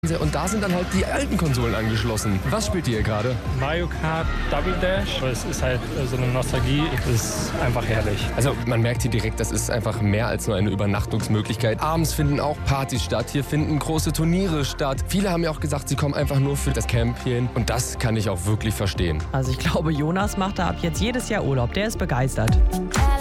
Und da sind dann halt die alten Konsolen angeschlossen. Was spielt ihr gerade? Mario Kart Double Dash. Es ist halt so eine Nostalgie. Es ist einfach herrlich. Also man merkt hier direkt, das ist einfach mehr als nur eine Übernachtungsmöglichkeit. Abends finden auch Partys statt. Hier finden große Turniere statt. Viele haben ja auch gesagt, sie kommen einfach nur für das Campchen. Und das kann ich auch wirklich verstehen. Also ich glaube, Jonas macht da ab jetzt jedes Jahr Urlaub. Der ist begeistert.